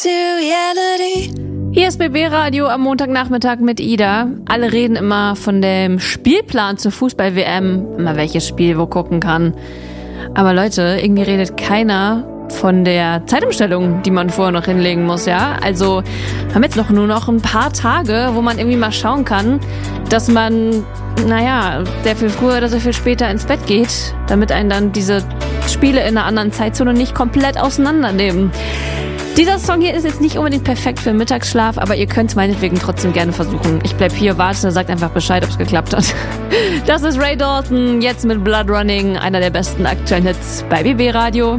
Hier ist BB Radio am Montagnachmittag mit Ida. Alle reden immer von dem Spielplan zur Fußball-WM, immer welches Spiel wo gucken kann. Aber Leute, irgendwie redet keiner von der Zeitumstellung, die man vorher noch hinlegen muss, ja? Also wir haben jetzt nur noch ein paar Tage, wo man irgendwie mal schauen kann, dass man, sehr viel früher oder sehr viel später ins Bett geht, damit einen dann diese Spiele in einer anderen Zeitzone nicht komplett auseinandernehmen. Dieser Song hier ist jetzt nicht unbedingt perfekt für den Mittagsschlaf, aber ihr könnt es meinetwegen trotzdem gerne versuchen. Ich bleib hier, warte, sagt einfach Bescheid, ob es geklappt hat. Das ist Ray Dalton, jetzt mit Blood Running, einer der besten aktuellen Hits bei BB Radio.